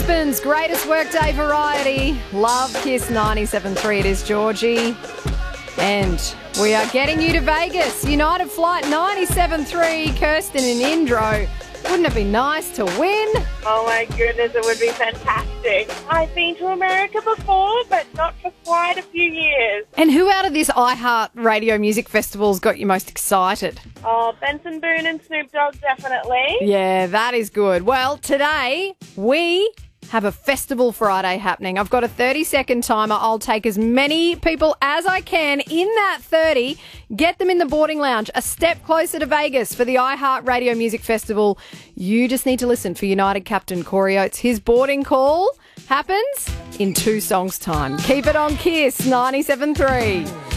Brisbane's greatest workday variety. Love Kiss 97.3. It is Georgie. And we are getting you to Vegas. United Flight 97.3. Kirsten and Indro. Wouldn't it be nice to win? Oh my goodness, it would be fantastic. I've been to America before, but not for quite a few years. And who out of this iHeart Radio Music Festival's got you most excited? Oh, Benson Boone and Snoop Dogg, definitely. Yeah, that is good. Well, today we have a Festival Friday happening. I've got a 30-second timer. I'll take as many people as I can in that 30, get them in the boarding lounge, a step closer to Vegas for the iHeart Radio Music Festival. You just need to listen for United captain Corey Oates. His boarding call happens in 2 songs' time. Keep it on Kiss 97.3.